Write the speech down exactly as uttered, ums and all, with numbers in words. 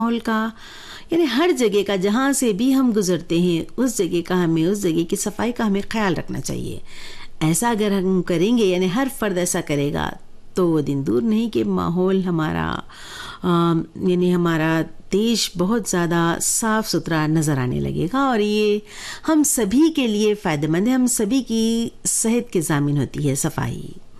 माहौल का, यानी हर जगह का, जहाँ से भी हम गुजरते हैं उस जगह का हमें उस जगह की सफाई का हमें ख्याल रखना चाहिए। ऐसा अगर हम करेंगे, यानी हर फर्द ऐसा करेगा, तो वो दिन दूर नहीं कि माहौल हमारा यानी हमारा देश बहुत ज़्यादा साफ़ सुथरा नज़र आने लगेगा और ये हम सभी के लिए फ़ायदेमंद है, हम सभी की सेहत की ज़ामिन होती है सफाई।